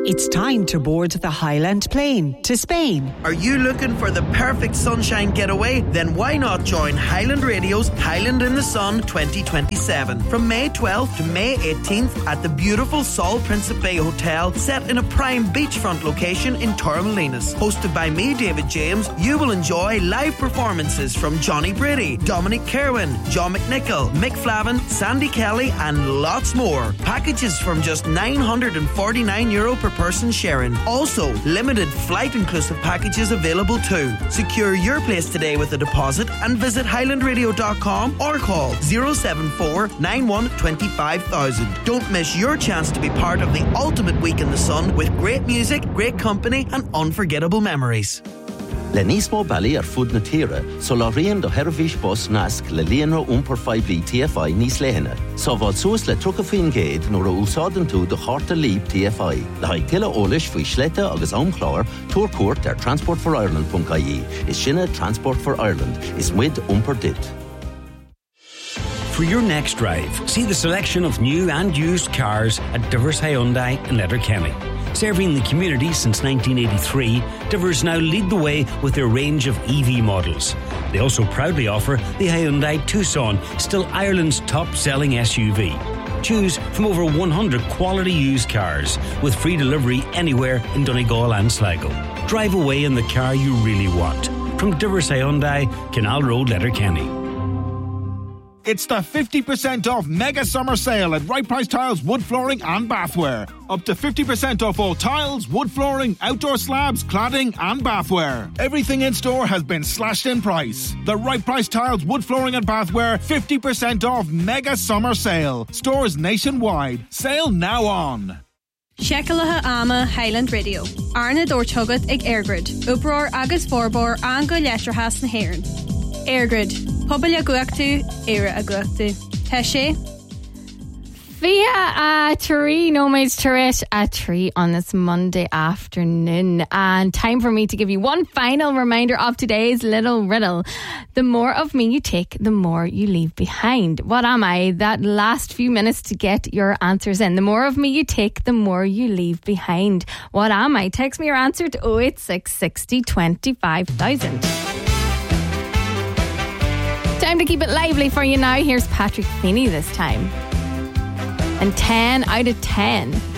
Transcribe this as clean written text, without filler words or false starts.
It's time to board the Highland plane to Spain. Are you looking for the perfect sunshine getaway? Then why not join Highland Radio's Highland in the Sun 2027 from May 12th to May 18th at the beautiful Sol Principe Hotel, set in a prime beachfront location in Torremolinos. Hosted by me, David James, you will enjoy live performances from Johnny Brady, Dominic Kerwin, John McNichol, Mick Flavin, Sandy Kelly and lots more. Packages from just €949 per person sharing. Also, limited flight inclusive packages available too. Secure your place today with a deposit and visit highlandradio.com or call 074 91 25000. Don't miss your chance to be part of the ultimate week in the sun with great music, great company and unforgettable memories. Le nísmó bailí fud na tíre, so lá rion do Hervís bus nasc le líonra umpar 5 TFI níos léhanna. So bhil suas le trucha faoin géad nuair a úsáideann tú do charta líb TFI. Le haid cile eolais faoi sléite agus amchláir túrcuairt ar transportforireland.ie. Is sinne Transport for Ireland. Is muid umpar dit. For your next drive, see the selection of new and used cars at Divers Hyundai in Letterkenny. Serving the community since 1983, Divers now lead the way with their range of EV models. They also proudly offer the Hyundai Tucson, still Ireland's top-selling SUV. Choose from over 100 quality used cars with free delivery anywhere in Donegal and Sligo. Drive away in the car you really want. From Divers Hyundai, Canal Road, Letterkenny. It's the 50% off mega summer sale at Right Price Tiles, Wood Flooring and Bathware. Up to 50% off all tiles, wood flooring, outdoor slabs, cladding and bathware. Everything in store has been slashed in price. The Right Price Tiles, Wood Flooring and Bathware 50% off mega summer sale. Stores nationwide. Sale now on. Shekelatha ama Highland Radio. Arna Dortugad ag Airgrid. Uproar agus forbor an go letrahas na Héireann. Airgrid. Pobl a guachtu, era a guachtu. Teshe. Via 3 nomads Tarish at 3 on this Monday afternoon, and time for me to give you one final reminder of today's little riddle. The more of me you take, the more you leave behind. What am I? That last few minutes to get your answers in. The more of me you take, the more you leave behind. What am I? Text me your answer to 086 60 25,000. Time to keep it lively for you now. Here's Patrick Feeney this time. And 10 out of 10